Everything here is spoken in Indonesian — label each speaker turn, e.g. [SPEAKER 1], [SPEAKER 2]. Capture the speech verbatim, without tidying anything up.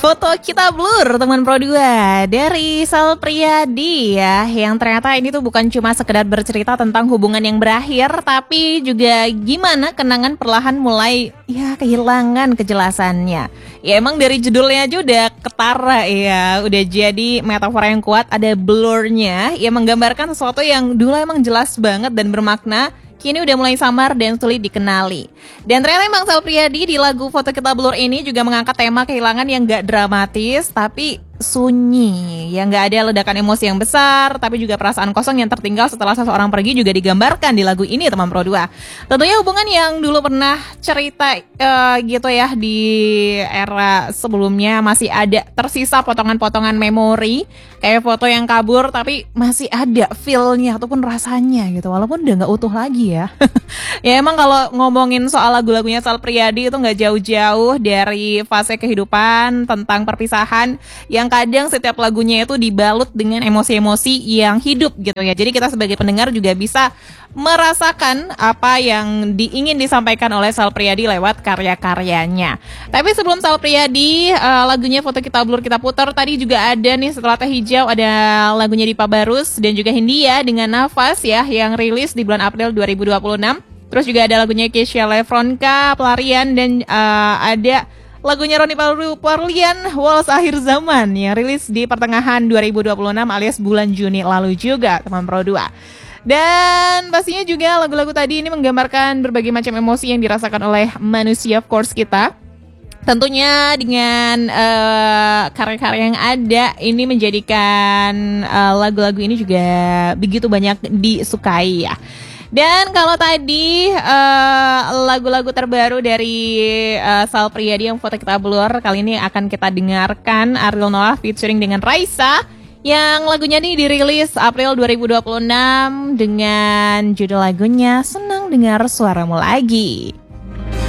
[SPEAKER 1] Foto kita blur teman Pro dua dari Sal Priadi ya, yang ternyata ini tuh bukan cuma sekedar bercerita tentang hubungan yang berakhir, tapi juga gimana kenangan perlahan mulai ya kehilangan kejelasannya. Ya emang dari judulnya aja udah ketara ya, udah jadi metafora yang kuat, ada blurnya yang menggambarkan sesuatu yang dulu emang jelas banget dan bermakna, kini udah mulai samar dan sulit dikenali. Dan ternyata emang Sal Priadi di lagu Foto Kita Blur ini juga mengangkat tema kehilangan yang gak dramatis, tapi sunyi. Yang gak ada ledakan emosi yang besar, tapi juga perasaan kosong yang tertinggal setelah seseorang pergi juga digambarkan di lagu ini teman Pro dua. Tentunya hubungan yang dulu pernah cerita uh, gitu ya di era sebelumnya masih ada tersisa potongan-potongan memori, kayak foto yang kabur tapi masih ada feel-nya ataupun rasanya gitu, walaupun udah gak utuh lagi ya. Ya emang kalau ngomongin soal lagu-lagunya Sal Priadi itu gak jauh-jauh dari fase kehidupan tentang perpisahan yang kadang setiap lagunya itu dibalut dengan emosi-emosi yang hidup gitu ya. Jadi kita sebagai pendengar juga bisa merasakan apa yang diingin disampaikan oleh Sal Priadi lewat karya-karyanya. Tapi sebelum Sal Priadi uh, lagunya Foto Kita Blur kita putar, tadi juga ada nih setelah Teh Hijau ada lagunya Dipa Barus dan juga Hindia dengan Nafas ya, yang rilis di bulan April dua ribu dua puluh enam. Terus juga ada lagunya Kesha Lefronka Pelarian, dan uh, ada lagunya Roni Parlian, Waltz Akhir Zaman, yang rilis di pertengahan dua ribu dua puluh enam alias bulan Juni lalu juga teman Pro dua. Dan pastinya juga lagu-lagu tadi ini menggambarkan berbagai macam emosi yang dirasakan oleh manusia, of course kita. Tentunya dengan uh, karya-karya yang ada ini menjadikan uh, lagu-lagu ini juga begitu banyak disukai ya. Dan kalau tadi uh, lagu-lagu terbaru dari uh, Sal Priadi yang Foto Kita Blur, kali ini akan kita dengarkan Ariel Noah featuring dengan Raisa, yang lagunya ini dirilis April dua ribu dua puluh enam dengan judul lagunya Senang Dengar Suaramu Lagi.